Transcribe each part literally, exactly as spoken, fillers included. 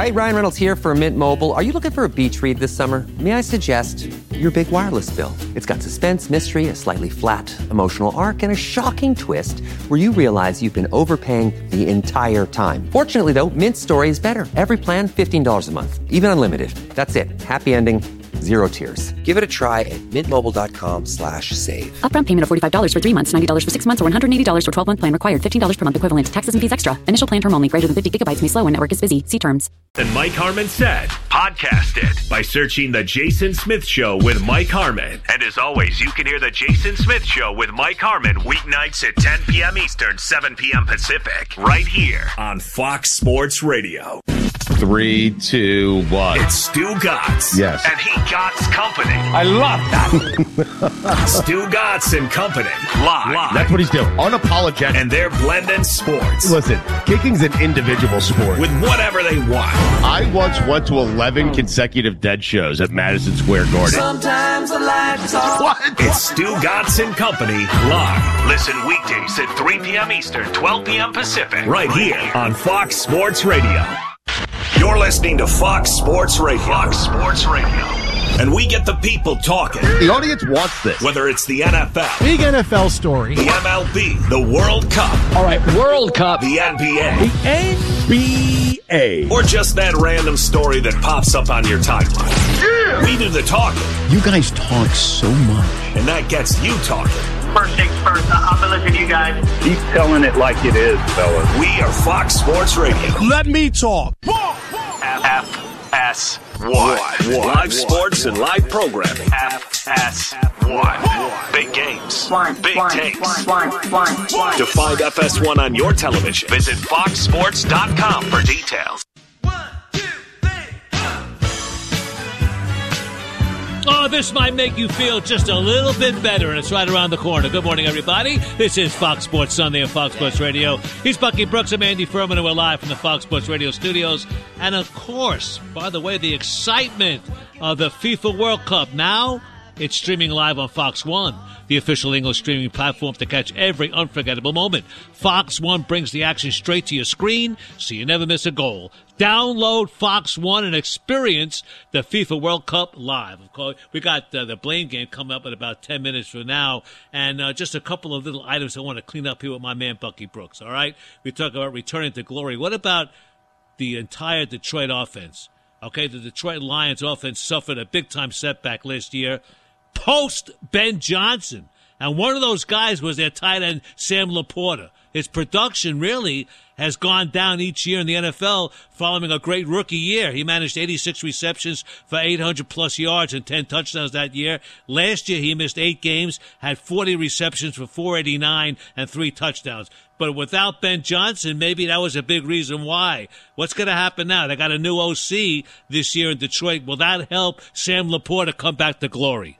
right, Ryan Reynolds here for Mint Mobile. Are you looking for a beach read this summer? May I suggest your big wireless bill? It's got suspense, mystery, a slightly flat emotional arc, and a shocking twist where you realize you've been overpaying the entire time. Fortunately, though, Mint's story is better. Every plan, fifteen dollars a month. Even unlimited. That's it. Happy ending. Zero tears. Give it a try at mintmobile.com slash save. Upfront payment of forty-five dollars for three months, ninety dollars for six months, or one hundred eighty dollars for twelve-month plan required. fifteen dollars per month equivalent. Taxes and fees extra. Initial plan term only. Greater than fifty gigabytes may slow when network is busy. See terms. And Mike Harmon Said, podcast it by searching The Jason Smith Show with Mike Harmon. And as always, you can hear The Jason Smith Show with Mike Harmon weeknights at ten p.m. Eastern, seven p.m. Pacific, right here on Fox Sports Radio. Three, two, one. It's Stu Gatz. Yes. And he Gatz Company. I love that. Stu Gatz and Company. Live. Live. That's what he's doing. Unapologetic. And they're blending sports. Listen, kicking's an individual sport. With whatever they want. I once went to eleven consecutive Dead shows at Madison Square Garden. Sometimes I like to talk. What? It's Stu Gatz and Company live. Listen weekdays at three p.m. Eastern, twelve p.m. Pacific. Right here on Fox Sports Radio. You're listening to Fox Sports Radio. Fox Sports Radio. And we get the people talking. The audience wants this. Whether it's the N F L. Big N F L story. The M L B. The World Cup. All right, World Cup. The N B A. The N B A. Or just that random story that pops up on your timeline. Yeah. We do the talking. You guys talk so much. And that gets you talking. First things first, I've been listening to you guys. Keep telling it like it is, fellas. We are Fox Sports Radio. Let me talk. F S one. Live sports and live programming. F S one. Big games. Big takes. To find F S one on your television, visit fox sports dot com for details. Oh, this might make you feel just a little bit better, and it's right around the corner. Good morning, everybody. This is Fox Sports Sunday on Fox Sports Radio. He's Bucky Brooks. I'm Andy Furman, and we're live from the Fox Sports Radio studios. And, of course, by the way, the excitement of the FIFA World Cup. Now it's streaming live on Fox One, the official English streaming platform to catch every unforgettable moment. Fox One brings the action straight to your screen, so you never miss a goal. Download Fox One and experience the FIFA World Cup live. Of course, we got uh, the Blaine game coming up in about ten minutes from now, and uh, just a couple of little items I want to clean up here with my man Bucky Brooks, all right? We talk about returning to glory. What about the entire Detroit offense? Okay, the Detroit Lions offense suffered a big-time setback last year post Ben Johnson. And one of those guys was their tight end, Sam Laporta. His production really has gone down each year in the N F L following a great rookie year. He managed eighty-six receptions for eight hundred plus yards and ten touchdowns that year. Last year, he missed eight games, had forty receptions for four eighty-nine and three touchdowns. But without Ben Johnson, maybe that was a big reason why. What's going to happen now? They got a new O C this year in Detroit. Will that help Sam Laporta come back to glory?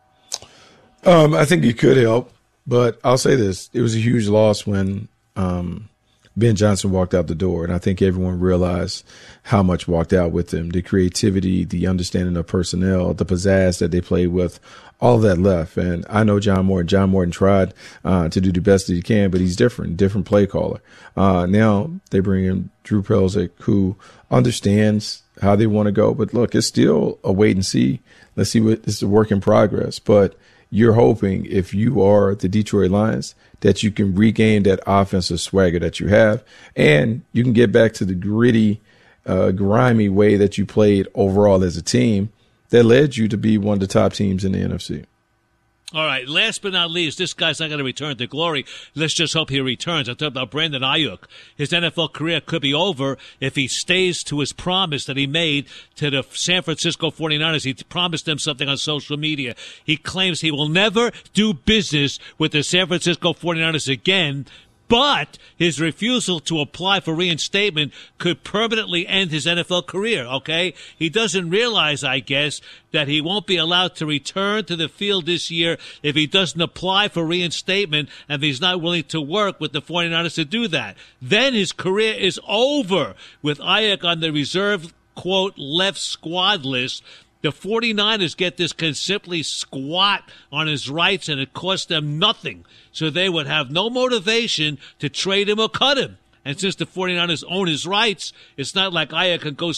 Um, I think it could help, but I'll say this. It was a huge loss when um, Ben Johnson walked out the door, and I think everyone realized how much walked out with him. The creativity, the understanding of personnel, the pizzazz that they played with, all of that left. And I know John Morton. John Morton tried uh, to do the best that he can, but he's different, different play caller. Uh, now they bring in Drew Pelzick, who understands how they want to go. But, look, it's still a wait and see. Let's see what – it's a work in progress. But – you're hoping, if you are the Detroit Lions, that you can regain that offensive swagger that you have, and you can get back to the gritty, uh, grimy way that you played overall as a team that led you to be one of the top teams in the N F C. All right, last but not least, this guy's not going to return to glory. Let's just hope he returns. I'm talking about Brandon Ayuk. His N F L career could be over if he stays to his promise that he made to the San Francisco forty-niners. He promised them something on social media. He claims he will never do business with the San Francisco forty-niners again, but his refusal to apply for reinstatement could permanently end his N F L career, okay? He doesn't realize, I guess, that he won't be allowed to return to the field this year if he doesn't apply for reinstatement and if he's not willing to work with the forty-niners to do that. Then his career is over with Ayuk on the reserve, quote, left squad list. The forty-niners get this, can simply squat on his rights, and it costs them nothing. So they would have no motivation to trade him or cut him. And since the forty-niners own his rights, it's not like Ayuk can go